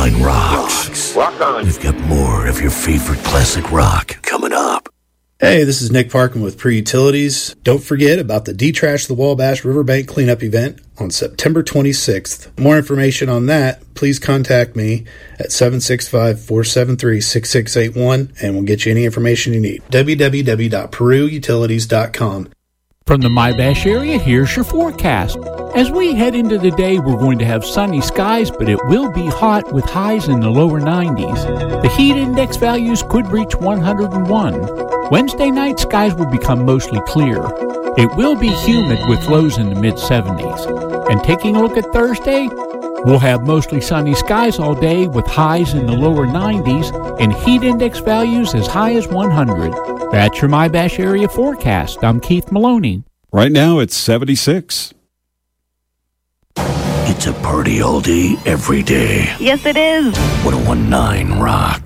101.9 Rocks. Rock on. We've got more of your favorite classic rock coming up. Hey, this is Nick Parkin with Pre-Utilities. Don't forget about the Detrash the Wabash Riverbank Cleanup event on September 26th. More information on that, please contact me at 765-473-6681 and we'll get you any information you need. www.peruutilities.com. From the Mybash area, here's your forecast. As we head into the day, we're going to have sunny skies, but it will be hot with highs in the lower 90s. The heat index values could reach 101. Wednesday night, skies will become mostly clear. It will be humid with lows in the mid-70s. And taking a look at Thursday, we'll have mostly sunny skies all day with highs in the lower 90s and heat index values as high as 100. That's your Mybash area forecast. I'm Keith Maloney. Right now it's 76. It's a party all day, every day. Yes, it is. 101.9 Rocks.